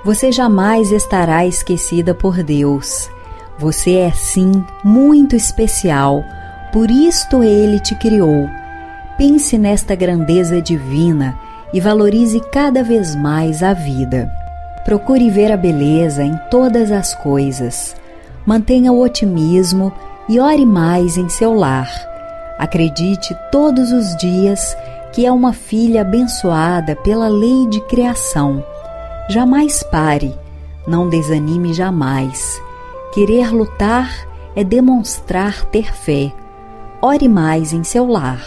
Você jamais estará esquecida por Deus. Você é sim muito especial, por isto Ele te criou. Pense nesta grandeza divina e valorize cada vez mais a vida. Procure ver a beleza em todas as coisas. Mantenha o otimismo e ore mais em seu lar. Acredite todos os dias que é uma filha abençoada pela lei de criação. Jamais pare, não desanime jamais. Querer lutar é demonstrar ter fé. Ore mais em seu lar.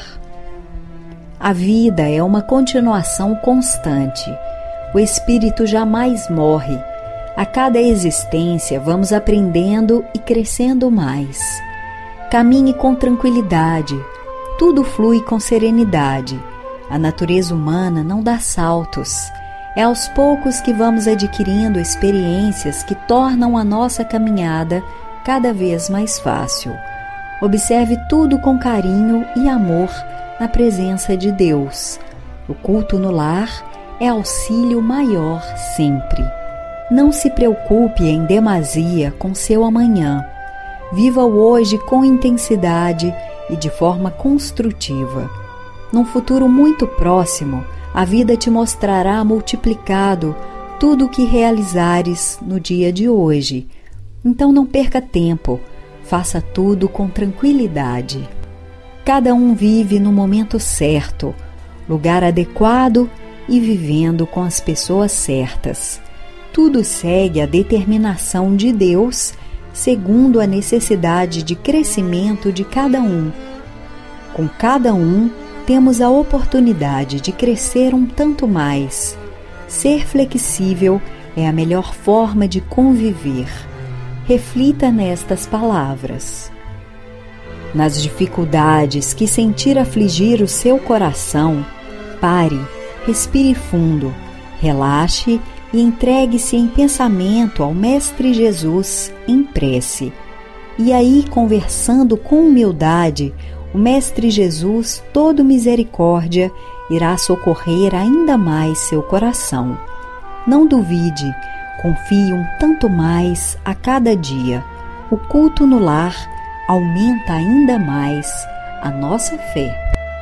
A vida é uma continuação constante. O espírito jamais morre. A cada existência vamos aprendendo e crescendo mais. Caminhe com tranquilidade. Tudo flui com serenidade. A natureza humana não dá saltos. É aos poucos que vamos adquirindo experiências que tornam a nossa caminhada cada vez mais fácil. Observe tudo com carinho e amor na presença de Deus. O culto no lar é auxílio maior sempre. Não se preocupe em demasia com seu amanhã. Viva o hoje com intensidade e de forma construtiva. Num futuro muito próximo, a vida te mostrará multiplicado tudo o que realizares no dia de hoje. Então não perca tempo, faça tudo com tranquilidade. Cada um vive no momento certo, lugar adequado e vivendo com as pessoas certas. Tudo segue a determinação de Deus, segundo a necessidade de crescimento de cada um. Com cada um, temos a oportunidade de crescer um tanto mais. Ser flexível é a melhor forma de conviver. Reflita nestas palavras. Nas dificuldades que sentir afligir o seu coração, pare, respire fundo, relaxe e entregue-se em pensamento ao Mestre Jesus em prece. E aí, conversando com humildade, o Mestre Jesus, todo misericórdia, irá socorrer ainda mais seu coração. Não duvide, confie um tanto mais a cada dia. O culto no lar aumenta ainda mais a nossa fé.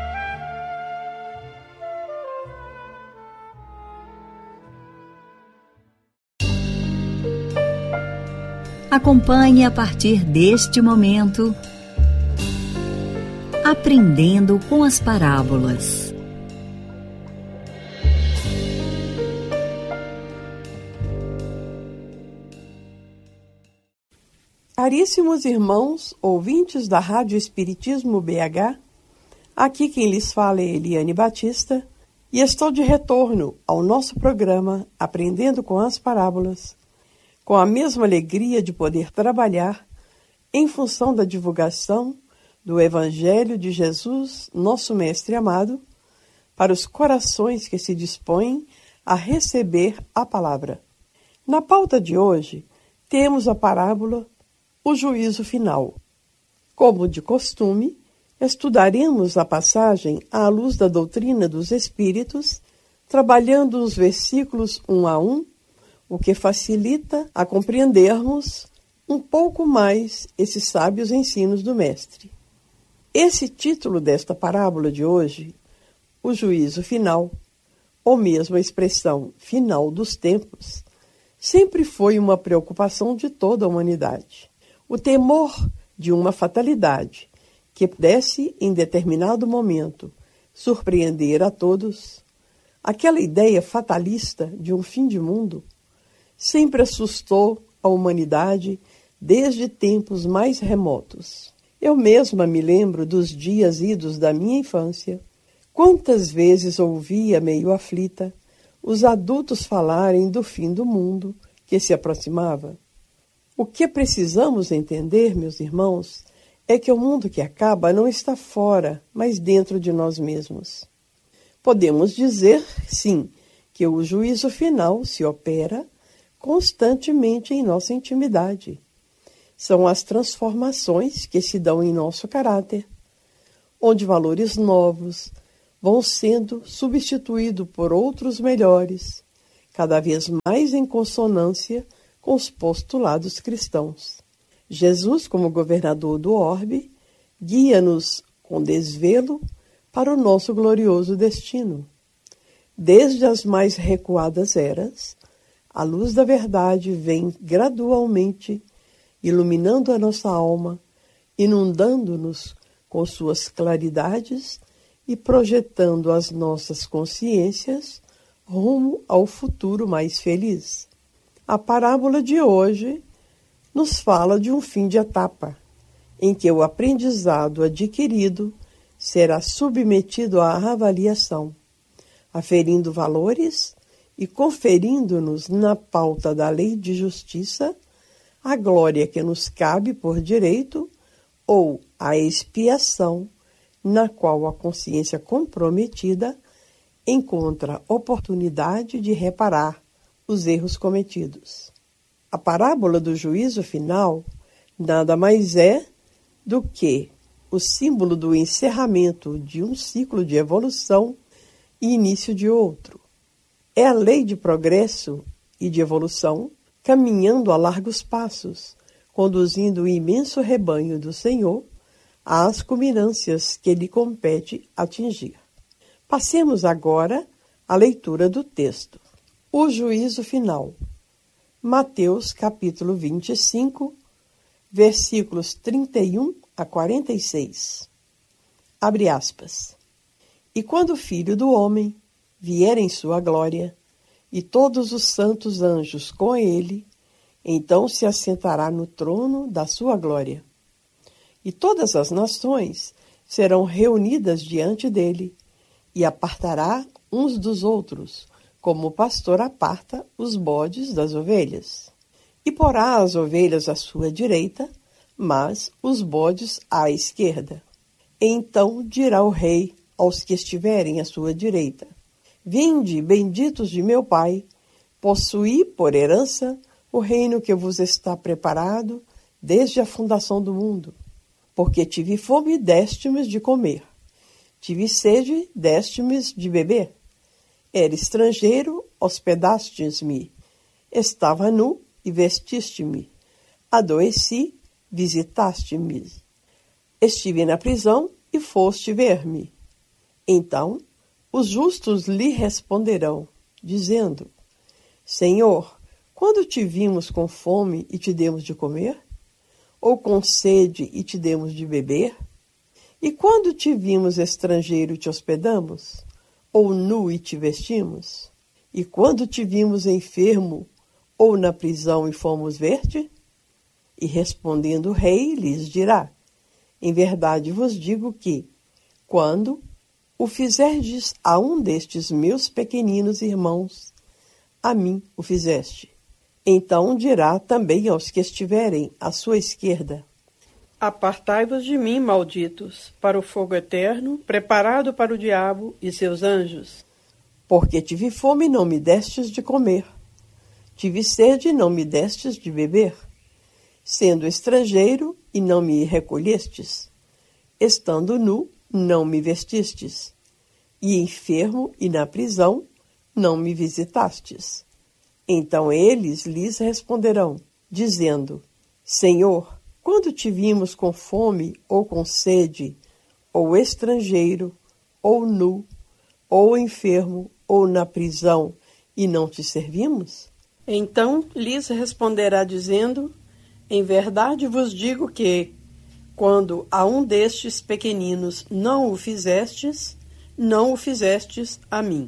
Acompanhe a partir deste momento Aprendendo com as Parábolas. Caríssimos irmãos, ouvintes da Rádio Espiritismo BH, aqui quem lhes fala é Eliane Batista e estou de retorno ao nosso programa Aprendendo com as Parábolas, com a mesma alegria de poder trabalhar em função da divulgação do Evangelho de Jesus, nosso Mestre amado, para os corações que se dispõem a receber a palavra. Na pauta de hoje, temos a parábola O Juízo Final. Como de costume, estudaremos a passagem à luz da doutrina dos Espíritos, trabalhando os versículos 1 a 1, o que facilita a compreendermos um pouco mais esses sábios ensinos do Mestre. Esse título desta parábola de hoje, O Juízo Final, ou mesmo a expressão final dos tempos, sempre foi uma preocupação de toda a humanidade. O temor de uma fatalidade que pudesse, em determinado momento, surpreender a todos, aquela ideia fatalista de um fim de mundo, sempre assustou a humanidade desde tempos mais remotos. Eu mesma me lembro dos dias idos da minha infância. Quantas vezes ouvia, meio aflita, os adultos falarem do fim do mundo que se aproximava. O que precisamos entender, meus irmãos, é que o mundo que acaba não está fora, mas dentro de nós mesmos. Podemos dizer, sim, que o juízo final se opera constantemente em nossa intimidade. São as transformações que se dão em nosso caráter, onde valores novos vão sendo substituídos por outros melhores, cada vez mais em consonância com os postulados cristãos. Jesus, como governador do orbe, guia-nos com desvelo para o nosso glorioso destino. Desde as mais recuadas eras, a luz da verdade vem gradualmente iluminando a nossa alma, inundando-nos com suas claridades e projetando as nossas consciências rumo ao futuro mais feliz. A parábola de hoje nos fala de um fim de etapa, em que o aprendizado adquirido será submetido à avaliação, aferindo valores e conferindo-nos na pauta da lei de justiça a glória que nos cabe por direito ou a expiação na qual a consciência comprometida encontra oportunidade de reparar os erros cometidos. A parábola do juízo final nada mais é do que o símbolo do encerramento de um ciclo de evolução e início de outro. É a lei de progresso e de evolução caminhando a largos passos, conduzindo o imenso rebanho do Senhor às culminâncias que lhe compete atingir. Passemos agora à leitura do texto. O juízo final. Mateus capítulo 25, versículos 31 a 46. Abre aspas. E quando o Filho do Homem vier em sua glória, e todos os santos anjos com ele, então se assentará no trono da sua glória. E todas as nações serão reunidas diante dele, e apartará uns dos outros, como o pastor aparta os bodes das ovelhas. E porá as ovelhas à sua direita, mas os bodes à esquerda. Então dirá o rei aos que estiverem à sua direita: Vinde, benditos de meu Pai, possuí por herança o reino que vos está preparado desde a fundação do mundo. Porque tive fome, deste-me de comer. Tive sede, deste-me de beber. Era estrangeiro, hospedastes-me. Estava nu e vestiste-me. Adoeci, visitaste-me. Estive na prisão e foste ver-me. Então os justos lhe responderão, dizendo: Senhor, quando te vimos com fome e te demos de comer? Ou com sede e te demos de beber? E quando te vimos estrangeiro e te hospedamos? Ou nu e te vestimos? E quando te vimos enfermo ou na prisão e fomos ver-te? E respondendo o rei, lhes dirá: Em verdade vos digo que, quando o fizerdes a um destes meus pequeninos irmãos, a mim o fizeste. Então dirá também aos que estiverem à sua esquerda: Apartai-vos de mim, malditos, para o fogo eterno, preparado para o diabo e seus anjos. Porque tive fome e não me destes de comer. Tive sede e não me destes de beber. Sendo estrangeiro e não me recolhestes. Estando nu, não me vestistes, e enfermo e na prisão, não me visitastes. Então eles lhes responderão, dizendo: Senhor, quando te vimos com fome ou com sede, ou estrangeiro, ou nu, ou enfermo, ou na prisão, e não te servimos? Então lhes responderá dizendo: Em verdade vos digo que, quando a um destes pequeninos não o fizestes, não o fizestes a mim.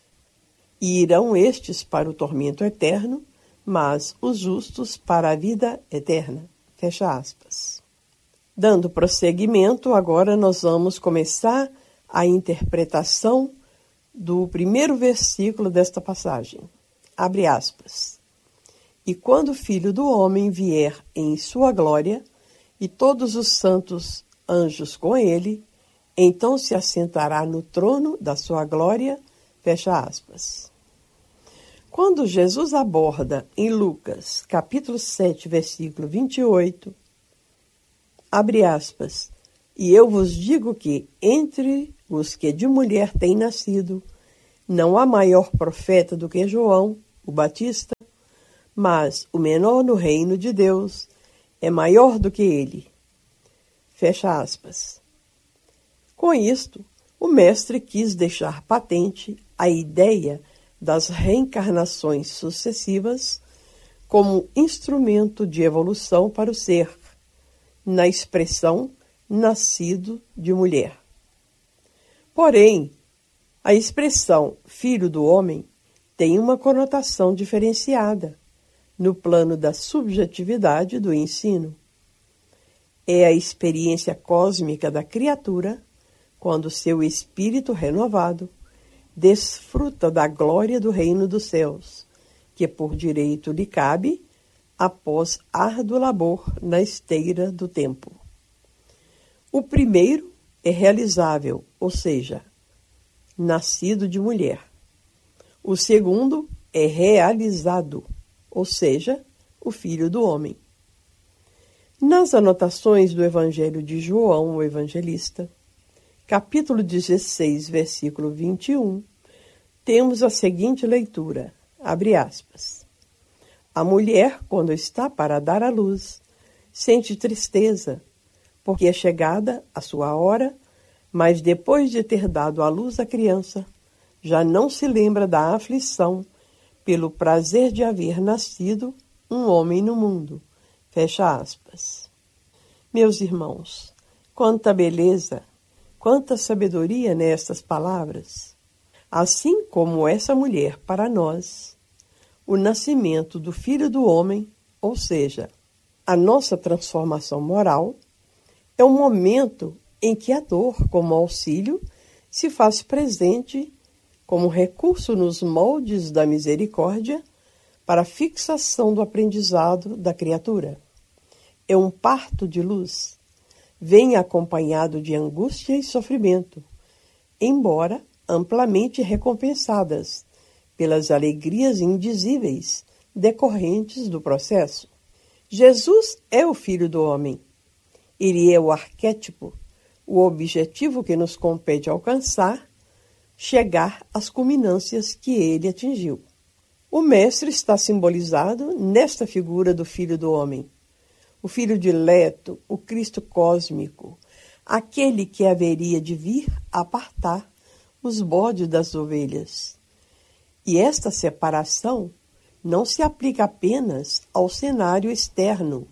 E irão estes para o tormento eterno, mas os justos para a vida eterna. Fecha aspas. Dando prosseguimento, agora nós vamos começar a interpretação do primeiro versículo desta passagem. Abre aspas. E quando o Filho do Homem vier em sua glória, e todos os santos anjos com ele, então se assentará no trono da sua glória, fecha aspas. Quando Jesus aborda em Lucas, capítulo 7, versículo 28, abre aspas, e eu vos digo que, entre os que de mulher têm nascido, não há maior profeta do que João, o Batista, mas o menor no reino de Deus é maior do que ele. Fecha aspas. Com isto, o mestre quis deixar patente a ideia das reencarnações sucessivas como instrumento de evolução para o ser, na expressão nascido de mulher. Porém, a expressão filho do homem tem uma conotação diferenciada no plano da subjetividade do ensino. É a experiência cósmica da criatura quando seu espírito renovado desfruta da glória do reino dos céus, que por direito lhe cabe após árduo labor na esteira do tempo. O primeiro é realizável, ou seja, nascido de mulher. O segundo é realizado, ou seja, o filho do homem. Nas anotações do Evangelho de João, o Evangelista, capítulo 16, versículo 21, temos a seguinte leitura, abre aspas. A mulher, quando está para dar à luz, sente tristeza, porque é chegada a sua hora, mas depois de ter dado à luz a criança, já não se lembra da aflição pelo prazer de haver nascido um homem no mundo. Fecha aspas. Meus irmãos, quanta beleza, quanta sabedoria nestas palavras. Assim como essa mulher para nós, o nascimento do Filho do Homem, ou seja, a nossa transformação moral, é um momento em que a dor, como auxílio, se faz presente como recurso nos moldes da misericórdia para a fixação do aprendizado da criatura. É um parto de luz, vem acompanhado de angústia e sofrimento, embora amplamente recompensadas pelas alegrias indizíveis decorrentes do processo. Jesus é o Filho do Homem. Ele é o arquétipo, o objetivo que nos compete alcançar, chegar às culminâncias que ele atingiu. O Mestre está simbolizado nesta figura do Filho do Homem, o Filho dileto, o Cristo cósmico, aquele que haveria de vir apartar os bodes das ovelhas. E esta separação não se aplica apenas ao cenário externo.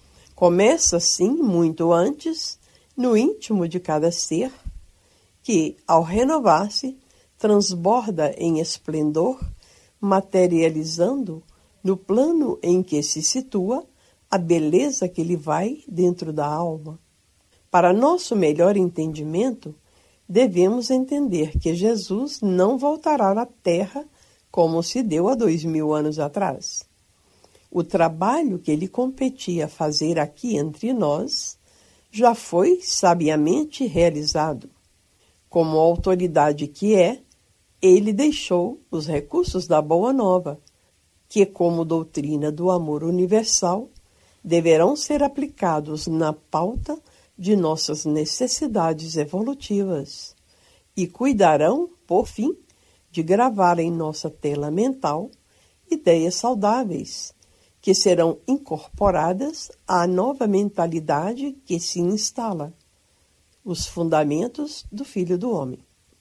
Começa, sim, muito antes, no íntimo de cada ser, que, ao renovar-se, transborda em esplendor, materializando, no plano em que se situa, a beleza que lhe vai dentro da alma. Para nosso melhor entendimento, devemos entender que Jesus não voltará à Terra como se deu há 2000 anos atrás. O trabalho que lhe competia fazer aqui entre nós já foi sabiamente realizado. Como autoridade que é, ele deixou os recursos da Boa Nova, que, como doutrina do amor universal, deverão ser aplicados na pauta de nossas necessidades evolutivas e cuidarão, por fim, de gravar em nossa tela mental ideias saudáveis, que serão incorporadas à nova mentalidade que se instala, os fundamentos do Filho do Homem.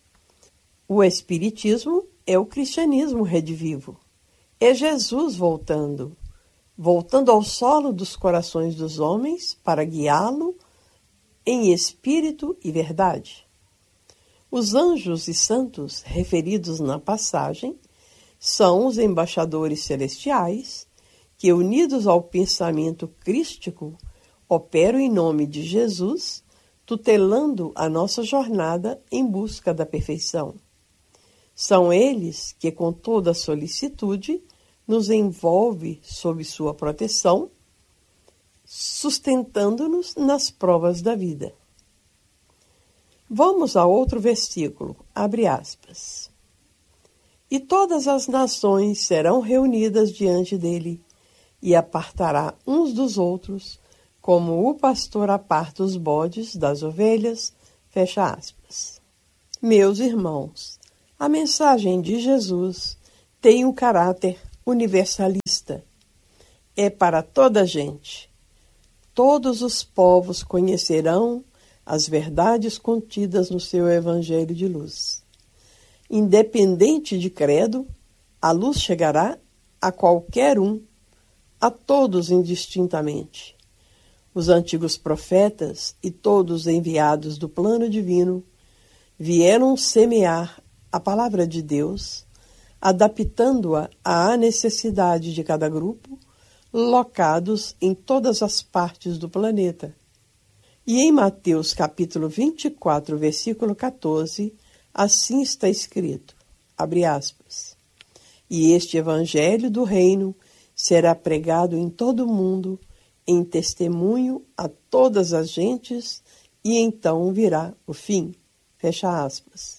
O Espiritismo é o cristianismo redivivo. É Jesus voltando ao solo dos corações dos homens para guiá-lo em espírito e verdade. Os anjos e santos referidos na passagem são os embaixadores celestiais que, unidos ao pensamento crístico, operam em nome de Jesus, tutelando a nossa jornada em busca da perfeição. São eles que, com toda solicitude, nos envolve sob sua proteção, sustentando-nos nas provas da vida. Vamos a outro versículo, abre aspas. E todas as nações serão reunidas diante dele, e apartará uns dos outros, como o pastor aparta os bodes das ovelhas, fecha aspas. Meus irmãos, a mensagem de Jesus tem um caráter universalista. É para toda a gente. Todos os povos conhecerão as verdades contidas no seu Evangelho de luz. Independente de credo, a luz chegará a qualquer um, a todos indistintamente. Os antigos profetas e todos enviados do plano divino vieram semear a palavra de Deus, adaptando-a à necessidade de cada grupo, locados em todas as partes do planeta. E em Mateus capítulo 24, versículo 14, assim está escrito, abre aspas, e este evangelho do reino será pregado em todo o mundo, em testemunho a todas as gentes, e então virá o fim. Fecha aspas.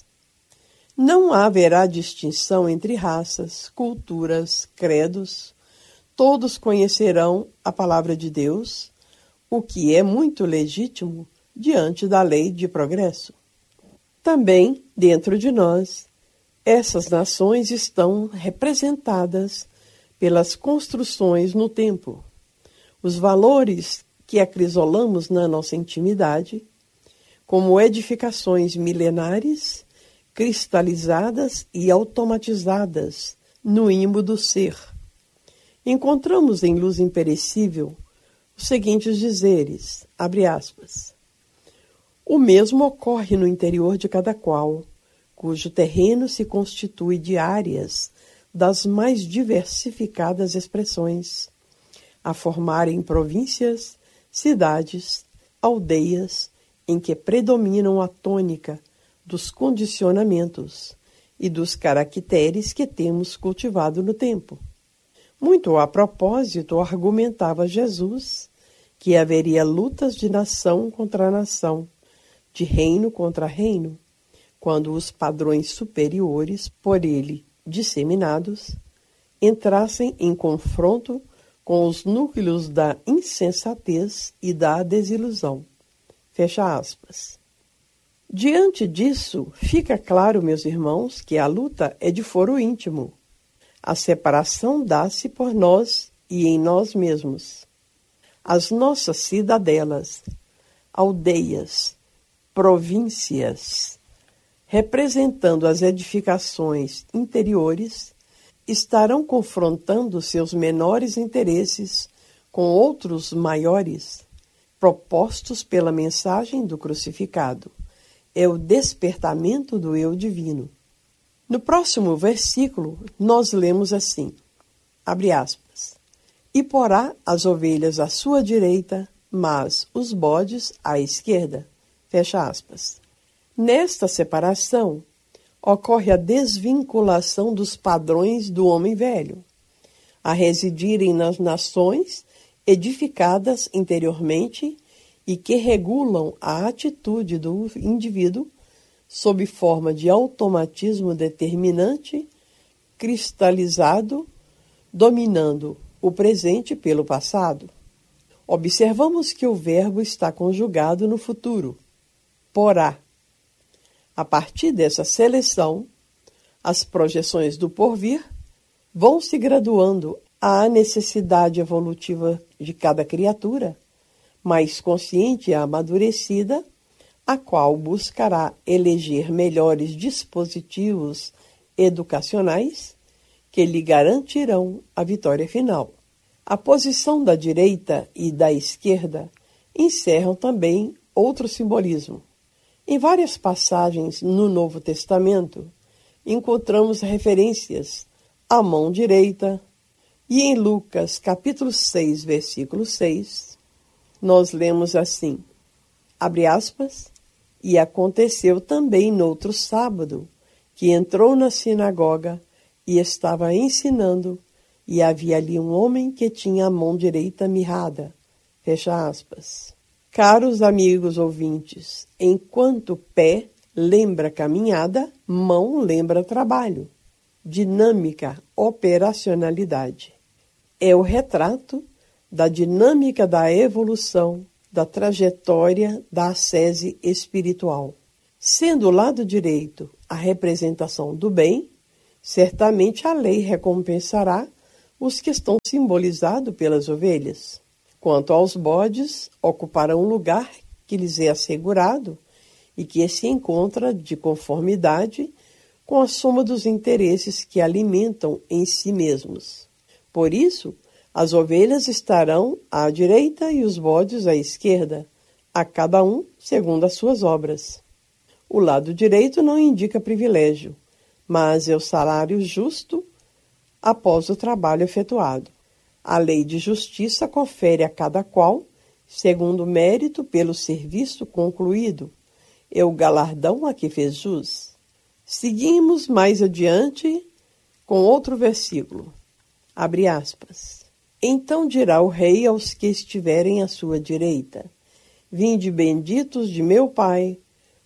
Não haverá distinção entre raças, culturas, credos. Todos conhecerão a palavra de Deus, o que é muito legítimo diante da lei de progresso. Também, dentro de nós, essas nações estão representadas pelas construções no tempo. Os valores que acrisolamos na nossa intimidade, como edificações milenares, cristalizadas e automatizadas no ímbo do ser. Encontramos em Luz Imperecível os seguintes dizeres, abre aspas, o mesmo ocorre no interior de cada qual, cujo terreno se constitui de áreas das mais diversificadas expressões, a formarem províncias, cidades, aldeias, em que predominam a tônica dos condicionamentos e dos caracteres que temos cultivado no tempo. Muito a propósito, argumentava Jesus que haveria lutas de nação contra nação, de reino contra reino, quando os padrões superiores, por ele disseminados, entrassem em confronto com os núcleos da insensatez e da desilusão. Fecha aspas. Diante disso, fica claro, meus irmãos, que a luta é de foro íntimo. A separação dá-se por nós e em nós mesmos. As nossas cidadelas, aldeias, províncias, representando as edificações interiores, estarão confrontando seus menores interesses com outros maiores, propostos pela mensagem do crucificado. É o despertamento do eu divino. No próximo versículo, nós lemos assim, abre aspas, e porá as ovelhas à sua direita, mas os bodes à esquerda, fecha aspas. Nesta separação, ocorre a desvinculação dos padrões do homem velho, a residirem nas nações edificadas interiormente e que regulam a atitude do indivíduo sob forma de automatismo determinante, cristalizado, dominando o presente pelo passado. Observamos que o verbo está conjugado no futuro, porá. A partir dessa seleção, as projeções do porvir vão se graduando à necessidade evolutiva de cada criatura, mais consciente e amadurecida, a qual buscará eleger melhores dispositivos educacionais que lhe garantirão a vitória final. A posição da direita e da esquerda encerram também outro simbolismo. Em várias passagens no Novo Testamento, encontramos referências à mão direita, e em Lucas, capítulo 6, versículo 6, nós lemos assim, abre aspas, e aconteceu também noutro sábado, que entrou na sinagoga e estava ensinando, e havia ali um homem que tinha a mão direita mirrada, fecha aspas. Caros amigos ouvintes, enquanto pé lembra caminhada, mão lembra trabalho, dinâmica, operacionalidade. É o retrato da dinâmica da evolução, da trajetória da ascese espiritual. Sendo o lado direito a representação do bem, certamente a lei recompensará os que estão simbolizados pelas ovelhas. Quanto aos bodes, ocuparão um lugar que lhes é assegurado e que se encontra de conformidade com a soma dos interesses que alimentam em si mesmos. Por isso, as ovelhas estarão à direita e os bodes à esquerda, a cada um segundo as suas obras. O lado direito não indica privilégio, mas é o salário justo após o trabalho efetuado. A lei de justiça confere a cada qual, segundo o mérito pelo serviço concluído, é o galardão a que fez jus. Seguimos mais adiante com outro versículo. Abre aspas. Então dirá o rei aos que estiverem à sua direita: Vinde benditos de meu Pai,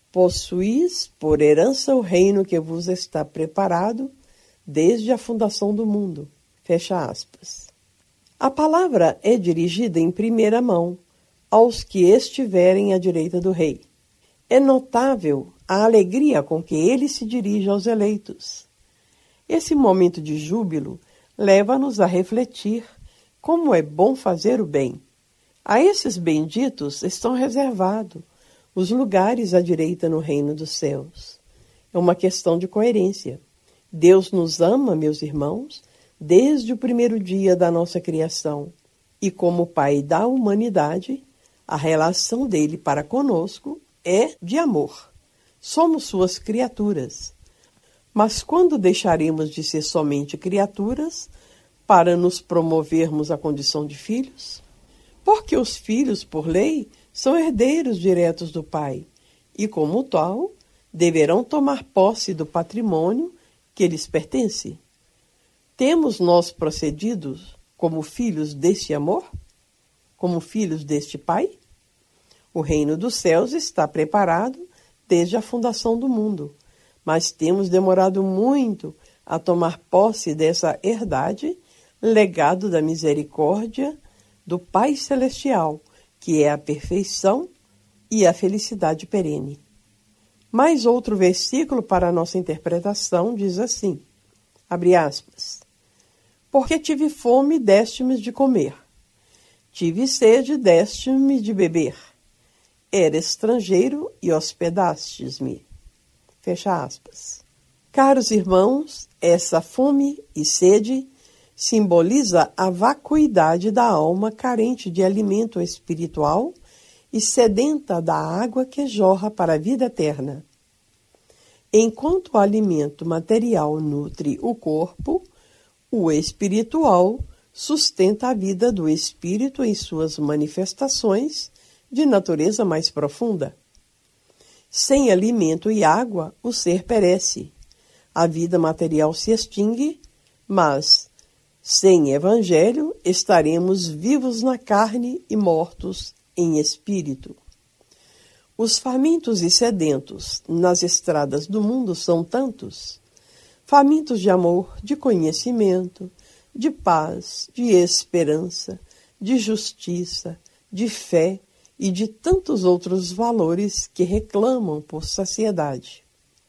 possuís por herança o reino que vos está preparado desde a fundação do mundo. Fecha aspas. A palavra é dirigida em primeira mão aos que estiverem à direita do rei. É notável a alegria com que ele se dirige aos eleitos. Esse momento de júbilo leva-nos a refletir como é bom fazer o bem. A esses benditos estão reservados os lugares à direita no reino dos céus. É uma questão de coerência. Deus nos ama, meus irmãos, desde o primeiro dia da nossa criação. E como Pai da humanidade, a relação dele para conosco é de amor. Somos suas criaturas. Mas quando deixaremos de ser somente criaturas para nos promovermos à condição de filhos? Porque os filhos, por lei, são herdeiros diretos do Pai e, como tal, deverão tomar posse do patrimônio que lhes pertence. Temos nós procedido como filhos deste amor? Como filhos deste Pai? O reino dos céus está preparado desde a fundação do mundo, mas temos demorado muito a tomar posse dessa herdade, legado da misericórdia do Pai Celestial, que é a perfeição e a felicidade perene. Mais outro versículo para a nossa interpretação diz assim, abre aspas, porque tive fome, deste-me de comer, tive sede, deste-me de beber, era estrangeiro e hospedastes-me. Fecha aspas. Caros irmãos, essa fome e sede simboliza a vacuidade da alma carente de alimento espiritual e sedenta da água que jorra para a vida eterna. Enquanto o alimento material nutre o corpo, o espiritual sustenta a vida do espírito em suas manifestações de natureza mais profunda. Sem alimento e água, o ser perece. A vida material se extingue, mas sem evangelho estaremos vivos na carne e mortos em espírito. Os famintos e sedentos nas estradas do mundo são tantos, famintos de amor, de conhecimento, de paz, de esperança, de justiça, de fé e de tantos outros valores que reclamam por saciedade.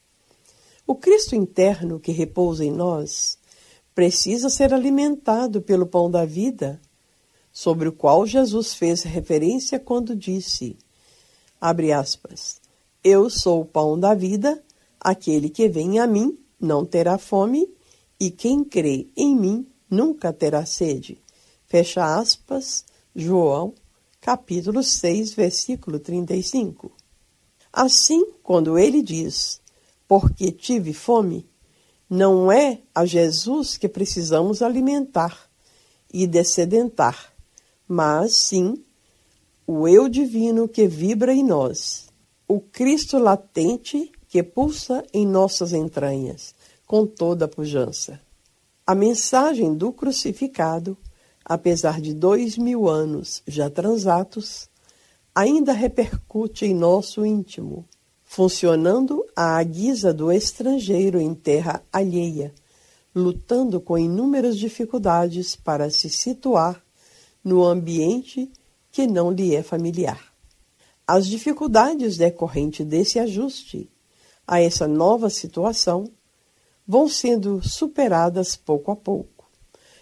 O Cristo interno que repousa em nós precisa ser alimentado pelo pão da vida, sobre o qual Jesus fez referência quando disse, abre aspas, eu sou o pão da vida, aquele que vem a mim não terá fome, e quem crê em mim nunca terá sede. Fecha aspas, João, capítulo 6, versículo 35. Assim, quando ele diz, porque tive fome, não é a Jesus que precisamos alimentar e dessedentar, mas sim o eu divino que vibra em nós, o Cristo latente que pulsa em nossas entranhas, com toda a pujança. A mensagem do crucificado, apesar de 2000 anos já transatos, ainda repercute em nosso íntimo, funcionando à guisa do estrangeiro em terra alheia, lutando com inúmeras dificuldades para se situar no ambiente que não lhe é familiar. As dificuldades decorrentes desse ajuste a essa nova situação vão sendo superadas pouco a pouco,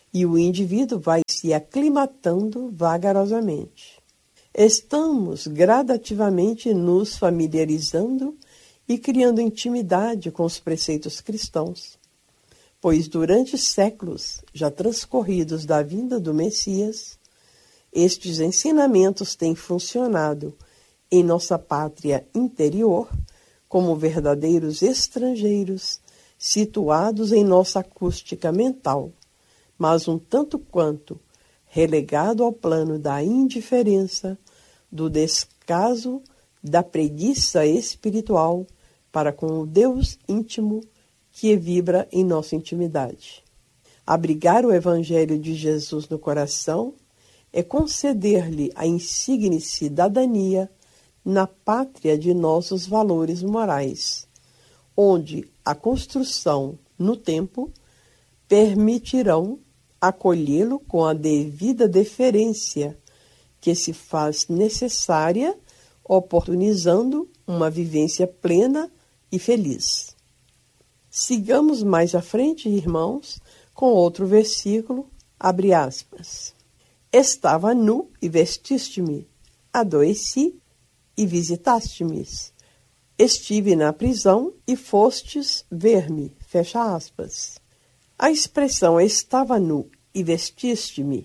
e o indivíduo vai se aclimatando vagarosamente. Estamos gradativamente nos familiarizando e criando intimidade com os preceitos cristãos, pois durante séculos já transcorridos da vinda do Messias, estes ensinamentos têm funcionado em nossa pátria interior como verdadeiros estrangeiros situados em nossa acústica mental, mas um tanto quanto relegado ao plano da indiferença, do descaso, da preguiça espiritual para com o Deus íntimo que vibra em nossa intimidade. Abrigar o Evangelho de Jesus no coração é conceder-lhe a insigne cidadania na pátria de nossos valores morais, onde a construção no tempo permitirão acolhê-lo com a devida deferência que se faz necessária, oportunizando uma vivência plena e feliz. Sigamos mais à frente, irmãos, com outro versículo, abre aspas. Estava nu e vestiste-me, adoeci e visitaste-me. Estive na prisão e fostes ver-me, fecha aspas. A expressão estava nu e vestiste-me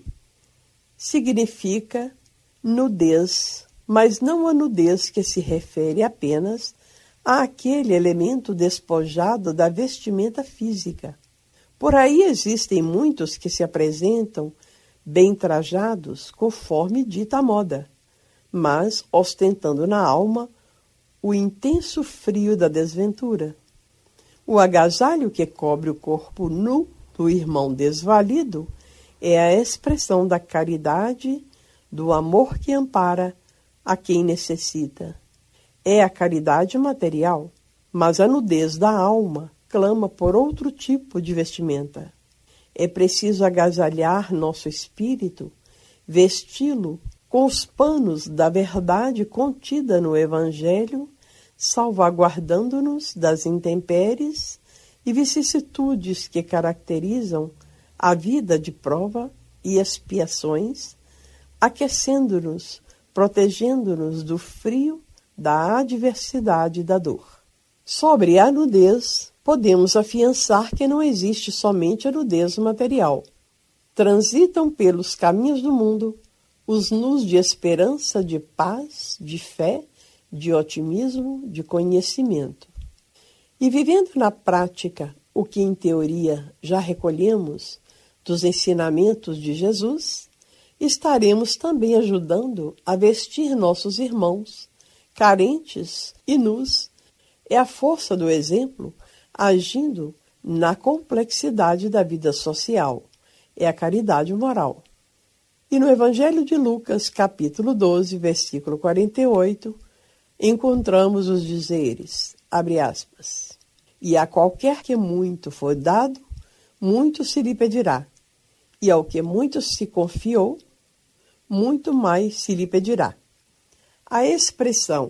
significa nudez, mas não a nudez que se refere apenas àquele elemento despojado da vestimenta física. Por aí existem muitos que se apresentam bem trajados conforme dita a moda, mas ostentando na alma o intenso frio da desventura. O agasalho que cobre o corpo nu do irmão desvalido é a expressão da caridade, do amor que ampara a quem necessita. É a caridade material, mas a nudez da alma clama por outro tipo de vestimenta. É preciso agasalhar nosso espírito, vesti-lo com os panos da verdade contida no Evangelho, salvaguardando-nos das intempéries e vicissitudes que caracterizam a vida de prova e expiações, aquecendo-nos, protegendo-nos do frio, da adversidade e da dor. Sobre a nudez, podemos afiançar que não existe somente a nudez material. Transitam pelos caminhos do mundo os nus de esperança, de paz, de fé, de otimismo, de conhecimento. E vivendo na prática o que em teoria já recolhemos dos ensinamentos de Jesus, estaremos também ajudando a vestir nossos irmãos, carentes e nus. É a força do exemplo agindo na complexidade da vida social. É a caridade moral. E no Evangelho de Lucas, capítulo 12, versículo 48, encontramos os dizeres, abre aspas, e a qualquer que muito for dado, muito se lhe pedirá, e ao que muito se confiou, muito mais se lhe pedirá. A expressão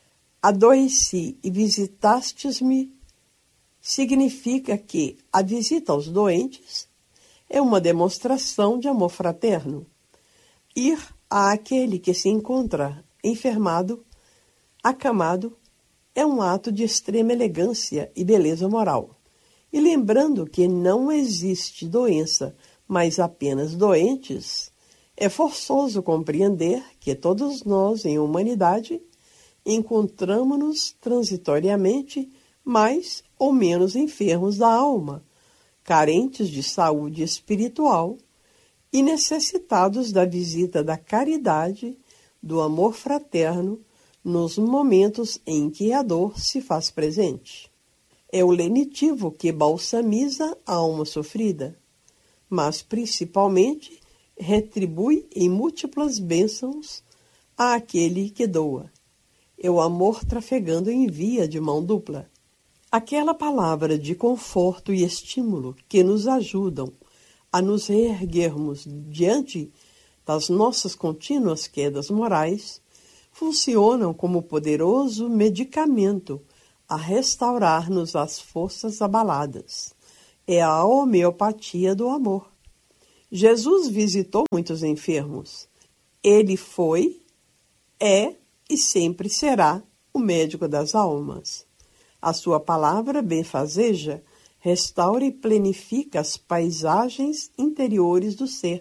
adoeci e visitastes-me significa que a visita aos doentes é uma demonstração de amor fraterno. Ir àquele que se encontra enfermado, acamado, é um ato de extrema elegância e beleza moral. E lembrando que não existe doença, mas apenas doentes, é forçoso compreender que todos nós, em humanidade, encontramos-nos transitoriamente mais ou menos enfermos da alma, carentes de saúde espiritual e necessitados da visita da caridade, do amor fraterno, nos momentos em que a dor se faz presente. É o lenitivo que balsamiza a alma sofrida, mas principalmente retribui em múltiplas bênçãos àquele que doa. É o amor trafegando em via de mão dupla. Aquela palavra de conforto e estímulo que nos ajudam a nos reerguermos diante das nossas contínuas quedas morais, funcionam como poderoso medicamento a restaurar-nos as forças abaladas. É a homeopatia do amor. Jesus visitou muitos enfermos. Ele foi, é e sempre será o médico das almas. A sua palavra benfazeja restaura e planifica as paisagens interiores do ser,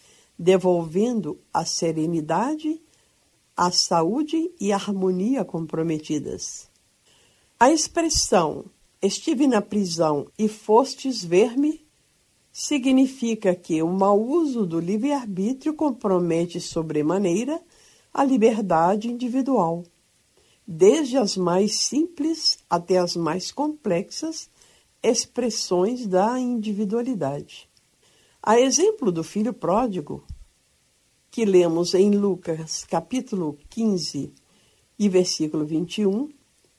devolvendo a serenidade, a saúde e a harmonia comprometidas. A expressão "estive na prisão e fostes ver-me" significa que o mau uso do livre-arbítrio compromete sobremaneira a liberdade individual, desde as mais simples até as mais complexas expressões da individualidade. A exemplo do filho pródigo, que lemos em Lucas, capítulo 15 e versículo 21,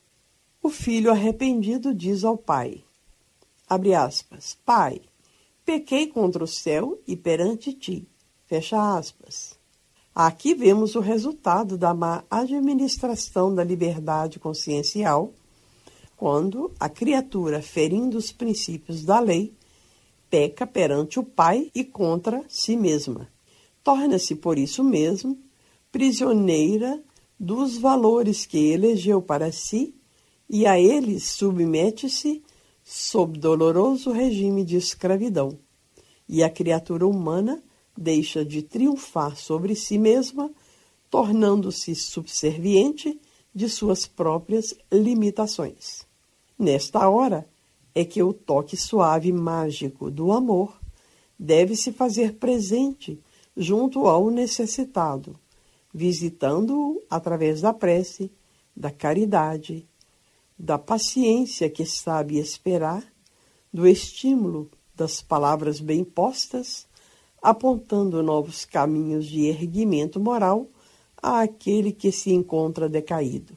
o filho arrependido diz ao pai, abre aspas, Pai, pequei contra o céu e perante ti, fecha aspas. Aqui vemos o resultado da má administração da liberdade consciencial, quando a criatura, ferindo os princípios da lei, peca perante o Pai e contra si mesma. Torna-se, por isso mesmo, prisioneira dos valores que elegeu para si e a eles submete-se sob doloroso regime de escravidão. E a criatura humana deixa de triunfar sobre si mesma, tornando-se subserviente de suas próprias limitações. Nesta hora é que o toque suave e mágico do amor deve se fazer presente junto ao necessitado, visitando-o através da prece, da caridade, da paciência que sabe esperar, do estímulo das palavras bem postas, apontando novos caminhos de erguimento moral àquele que se encontra decaído.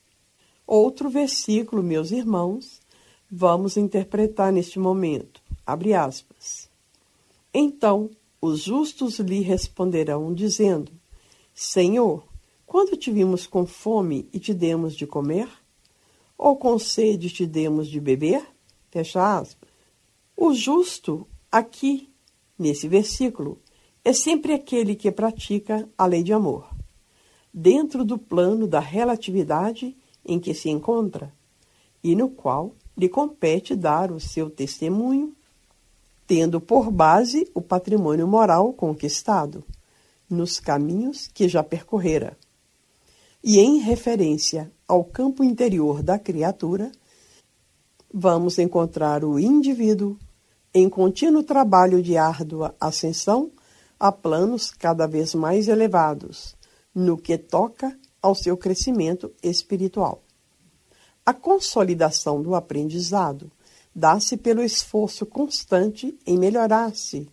Outro versículo, meus irmãos, vamos interpretar neste momento. Abre aspas. Então os justos lhe responderão, dizendo, Senhor, quando te vimos com fome e te demos de comer? Ou com sede te demos de beber? Fecha aspas. O justo, aqui, nesse versículo, é sempre aquele que pratica a lei de amor, dentro do plano da relatividade em que se encontra, e no qual lhe compete dar o seu testemunho, tendo por base o patrimônio moral conquistado, nos caminhos que já percorrera. E em referência ao campo interior da criatura, vamos encontrar o indivíduo em contínuo trabalho de árdua ascensão a planos cada vez mais elevados, no que toca ao seu crescimento espiritual. A consolidação do aprendizado dá-se pelo esforço constante em melhorar-se.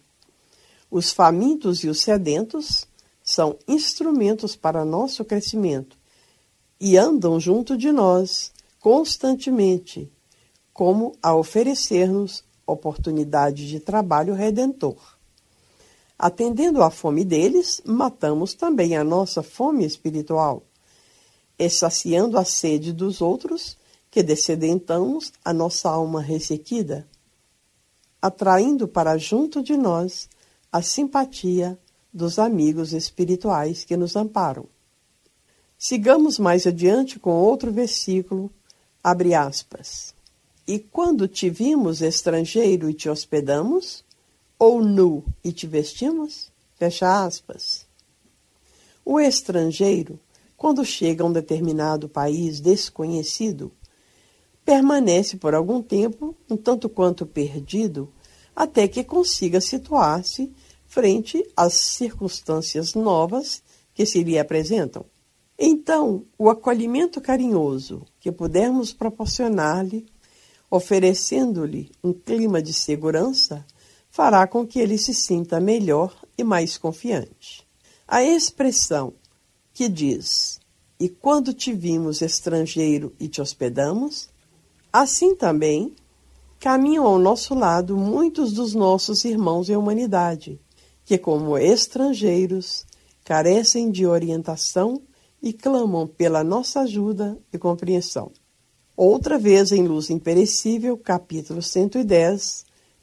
Os famintos e os sedentos são instrumentos para nosso crescimento e andam junto de nós constantemente, como a oferecer-nos oportunidade de trabalho redentor. Atendendo à fome deles, matamos também a nossa fome espiritual, saciando a sede dos outros, que descedentamos a nossa alma ressequida, atraindo para junto de nós a simpatia dos amigos espirituais que nos amparam. Sigamos mais adiante com outro versículo, abre aspas. E quando te vimos estrangeiro e te hospedamos, ou nu e te vestimos? Fecha aspas. O estrangeiro, quando chega a um determinado país desconhecido, permanece por algum tempo, um tanto quanto perdido, até que consiga situar-se frente às circunstâncias novas que se lhe apresentam. Então, o acolhimento carinhoso que pudermos proporcionar-lhe, oferecendo-lhe um clima de segurança, fará com que ele se sinta melhor e mais confiante. A expressão que diz, e quando te vimos estrangeiro e te hospedamos, assim também caminham ao nosso lado muitos dos nossos irmãos em humanidade, que como estrangeiros carecem de orientação e clamam pela nossa ajuda e compreensão. Outra vez em Luz Imperecível, capítulo 110,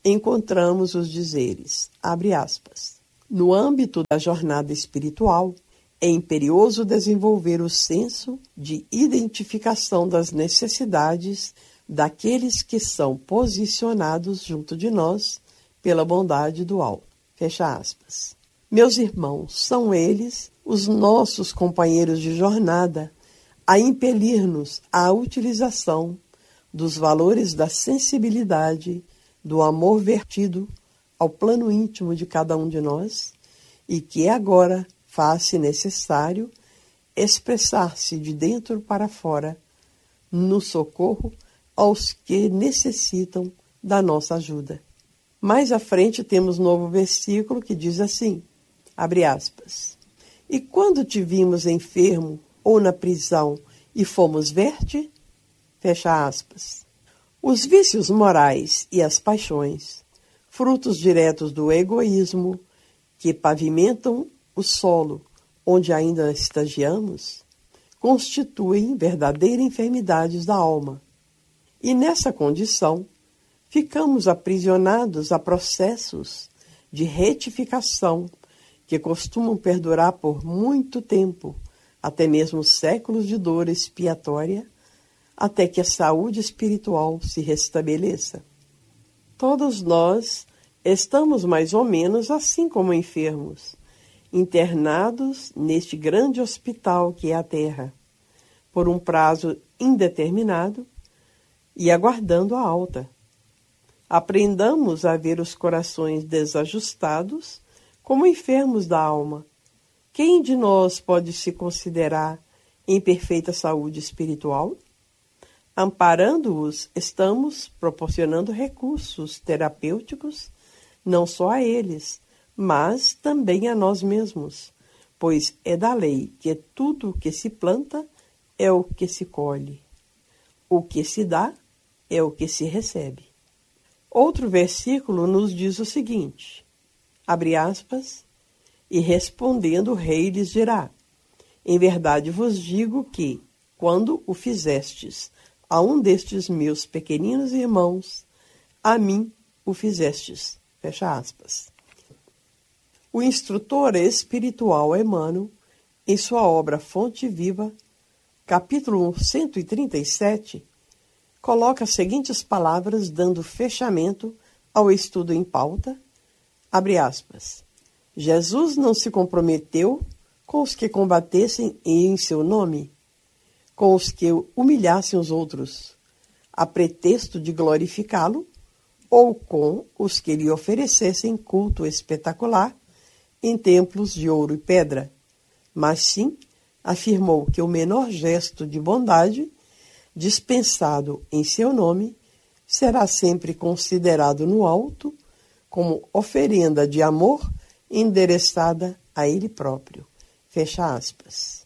encontramos os dizeres, abre aspas, no âmbito da jornada espiritual, é imperioso desenvolver o senso de identificação das necessidades daqueles que são posicionados junto de nós pela bondade do alto. Fecha aspas. Meus irmãos, são eles, os nossos companheiros de jornada, a impelir-nos à utilização dos valores da sensibilidade, do amor vertido ao plano íntimo de cada um de nós, e que agora faz-se necessário expressar-se de dentro para fora no socorro aos que necessitam da nossa ajuda. Mais à frente temos novo versículo que diz assim, abre aspas, e quando te vimos enfermo ou na prisão e fomos ver-te, fecha aspas. Os vícios morais e as paixões, frutos diretos do egoísmo que pavimentam o solo onde ainda estagiamos, constituem verdadeiras enfermidades da alma. E nessa condição, ficamos aprisionados a processos de retificação que costumam perdurar por muito tempo, até mesmo séculos de dor expiatória, até que a saúde espiritual se restabeleça. Todos nós estamos mais ou menos assim como enfermos, internados neste grande hospital que é a Terra, por um prazo indeterminado e aguardando a alta. Aprendamos a ver os corações desajustados como enfermos da alma. Quem de nós pode se considerar em perfeita saúde espiritual? Amparando-os, estamos proporcionando recursos terapêuticos, não só a eles, mas também a nós mesmos, pois é da lei que tudo o que se planta é o que se colhe. O que se dá é o que se recebe. Outro versículo nos diz o seguinte, abre aspas, e respondendo o rei lhes dirá, em verdade vos digo que, quando o fizestes a um destes meus pequeninos irmãos, a mim o fizestes. Fecha aspas. O instrutor espiritual Emmanuel, em sua obra Fonte Viva, capítulo 137, coloca as seguintes palavras dando fechamento ao estudo em pauta, abre aspas, Jesus não se comprometeu com os que combatessem em seu nome, com os que humilhassem os outros, a pretexto de glorificá-lo, ou com os que lhe oferecessem culto espetacular em templos de ouro e pedra, mas sim afirmou que o menor gesto de bondade, dispensado em seu nome, será sempre considerado no alto como oferenda de amor endereçada a ele próprio. Fecha aspas.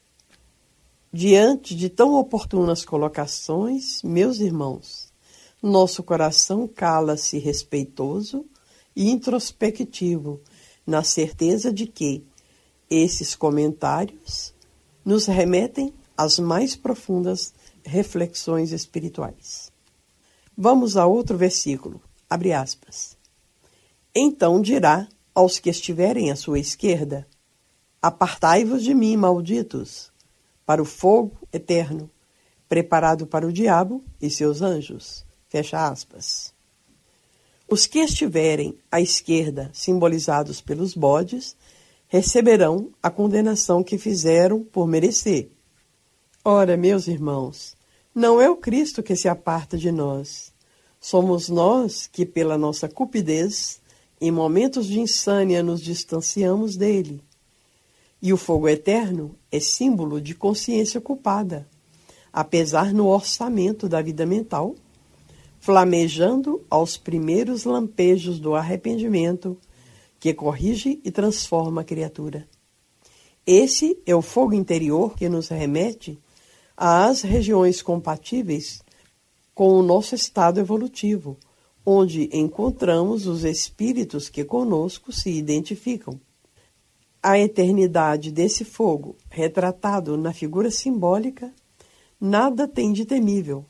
Diante de tão oportunas colocações, meus irmãos, nosso coração cala-se respeitoso e introspectivo, na certeza de que esses comentários nos remetem às mais profundas reflexões espirituais. Vamos a outro versículo, abre aspas. Então dirá aos que estiverem à sua esquerda, apartai-vos de mim, malditos, para o fogo eterno, preparado para o diabo e seus anjos. Fecha aspas. Os que estiverem à esquerda, simbolizados pelos bodes, receberão a condenação que fizeram por merecer. Ora, meus irmãos, não é o Cristo que se aparta de nós. Somos nós que, pela nossa cupidez, em momentos de insânia, nos distanciamos dele. E o fogo eterno é símbolo de consciência culpada, apesar no orçamento da vida mental, flamejando aos primeiros lampejos do arrependimento que corrige e transforma a criatura. Esse é o fogo interior que nos remete às regiões compatíveis com o nosso estado evolutivo, onde encontramos os espíritos que conosco se identificam. A eternidade desse fogo, retratado na figura simbólica, nada tem de temível,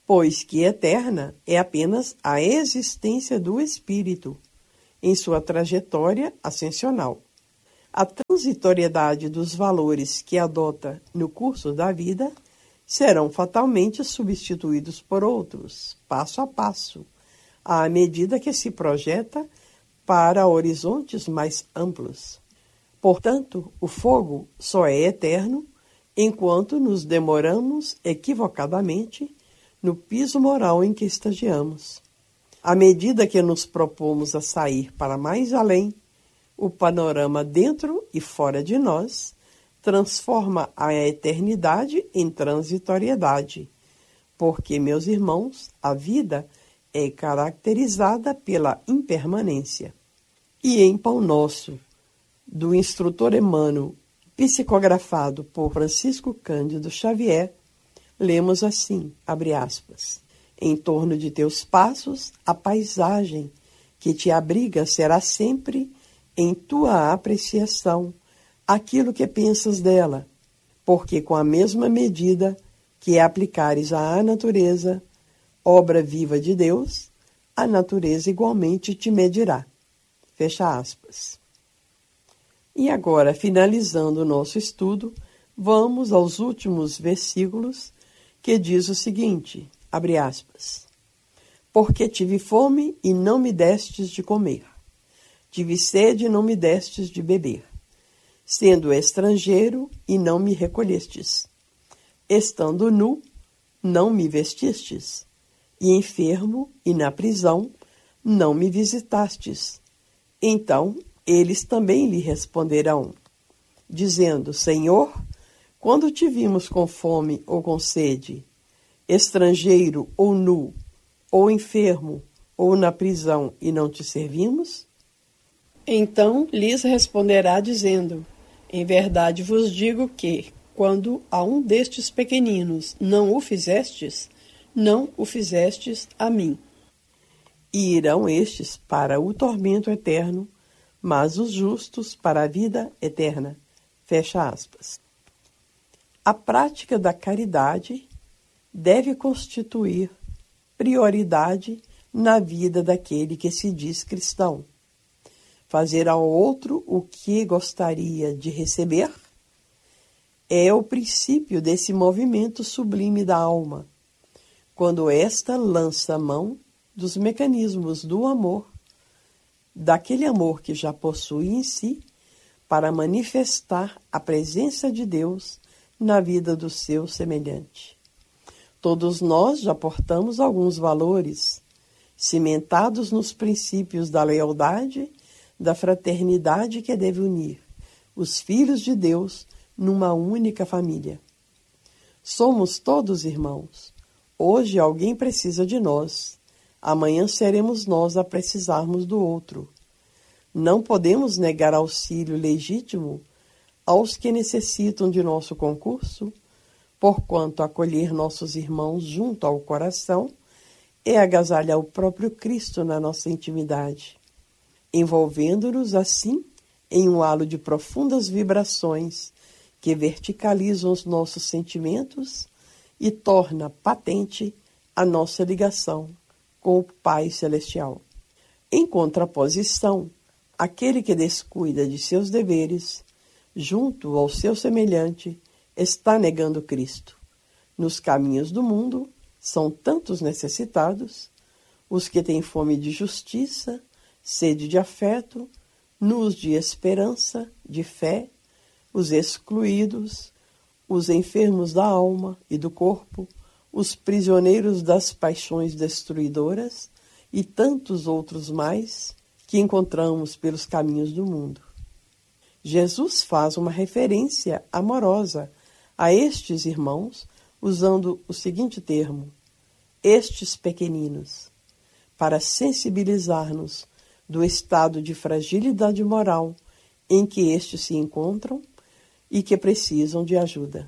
pois que eterna é apenas a existência do espírito em sua trajetória ascensional. A transitoriedade dos valores que adota no curso da vida serão fatalmente substituídos por outros, passo a passo, à medida que se projeta para horizontes mais amplos. Portanto, o fogo só é eterno enquanto nos demoramos equivocadamente no piso moral em que estagiamos. À medida que nos propomos a sair para mais além, o panorama dentro e fora de nós transforma a eternidade em transitoriedade, porque, meus irmãos, a vida é caracterizada pela impermanência. E em Pão Nosso, do instrutor Emmanuel, psicografado por Francisco Cândido Xavier, lemos assim, abre aspas, em torno de teus passos, a paisagem que te abriga será sempre, em tua apreciação, aquilo que pensas dela, porque com a mesma medida que aplicares à natureza, obra viva de Deus, a natureza igualmente te medirá. Fecha aspas. E agora, finalizando o nosso estudo, vamos aos últimos versículos, que diz o seguinte, abre aspas, porque tive fome e não me destes de comer, tive sede e não me destes de beber, sendo estrangeiro e não me recolhestes, estando nu, não me vestistes, e enfermo e na prisão, não me visitastes. Então eles também lhe responderão, dizendo, Senhor, quando te vimos com fome ou com sede, estrangeiro ou nu, ou enfermo, ou na prisão, e não te servimos? Então lhes responderá dizendo, em verdade vos digo que, quando a um destes pequeninos não o fizestes, não o fizestes a mim. E irão estes para o tormento eterno, mas os justos para a vida eterna. Fecha aspas. A prática da caridade deve constituir prioridade na vida daquele que se diz cristão. Fazer ao outro o que gostaria de receber é o princípio desse movimento sublime da alma, quando esta lança mão dos mecanismos do amor, daquele amor que já possui em si, para manifestar a presença de Deus na vida do seu semelhante. Todos nós já portamos alguns valores, cimentados nos princípios da lealdade, da fraternidade que deve unir os filhos de Deus numa única família. Somos todos irmãos. Hoje alguém precisa de nós. Amanhã seremos nós a precisarmos do outro. Não podemos negar auxílio legítimo aos que necessitam de nosso concurso, porquanto acolher nossos irmãos junto ao coração é agasalhar o próprio Cristo na nossa intimidade, envolvendo-nos assim em um halo de profundas vibrações que verticalizam os nossos sentimentos e torna patente a nossa ligação com o Pai Celestial. Em contraposição, aquele que descuida de seus deveres, junto ao seu semelhante, está negando Cristo. Nos caminhos do mundo são tantos necessitados, os que têm fome de justiça, sede de afeto, nus de esperança, de fé, os excluídos, os enfermos da alma e do corpo, os prisioneiros das paixões destruidoras e tantos outros mais que encontramos pelos caminhos do mundo. Jesus faz uma referência amorosa a estes irmãos, usando o seguinte termo, estes pequeninos, para sensibilizar-nos do estado de fragilidade moral em que estes se encontram e que precisam de ajuda.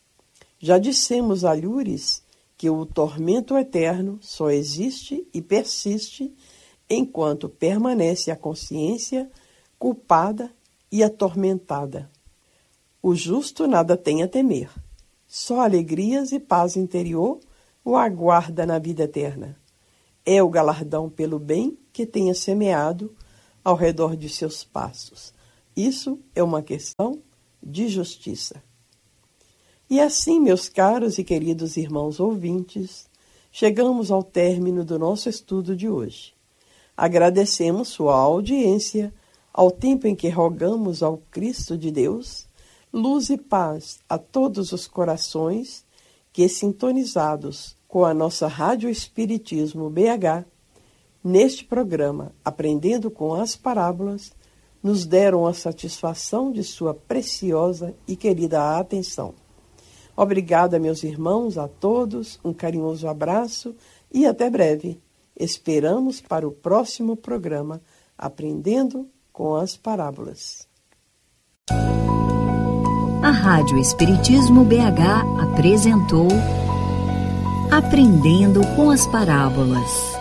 Já dissemos a Lures que o tormento eterno só existe e persiste enquanto permanece a consciência culpada e atormentada. O justo nada tem a temer, só alegrias e paz interior o aguarda na vida eterna. É o galardão pelo bem que tenha semeado ao redor de seus passos. Isso é uma questão de justiça. E assim, meus caros e queridos irmãos ouvintes, chegamos ao término do nosso estudo de hoje. Agradecemos sua audiência ao tempo em que rogamos ao Cristo de Deus luz e paz a todos os corações que, sintonizados com a nossa Rádio Espiritismo BH, neste programa Aprendendo com as Parábolas, nos deram a satisfação de sua preciosa e querida atenção. Obrigada, meus irmãos, a todos, um carinhoso abraço e até breve. Esperamos para o próximo programa Aprendendo com as Parábolas. A Rádio Espiritismo BH apresentou Aprendendo com as Parábolas.